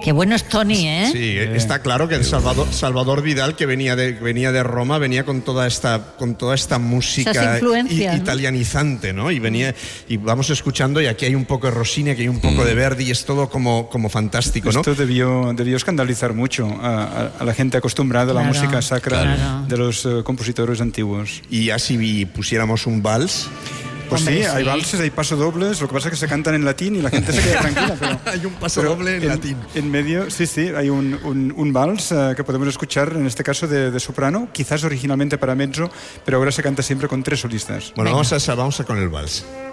Qué bueno es Tony, ¿eh? Sí, está claro que Salvador Vidal, que venía de Roma, venía con toda esta música italianizante, ¿no? Y venía, y vamos escuchando, y aquí hay un poco de Rossini, aquí hay un poco de Verdi, y es todo como fantástico, ¿no? Esto debió escandalizar mucho a la gente acostumbrada a la música sacra de los compositores antiguos. Y ya si pusiéramos un vals... Pues sí, hay valses, hay pasodobles, lo que pasa es que se cantan en latín y la gente se queda tranquila. Pero, hay un pasodoble en latín. En medio, sí, hay un vals que podemos escuchar, en este caso de soprano, quizás originalmente para mezzo, pero ahora se canta siempre con 3 solistas. Bueno, vamos a con el vals.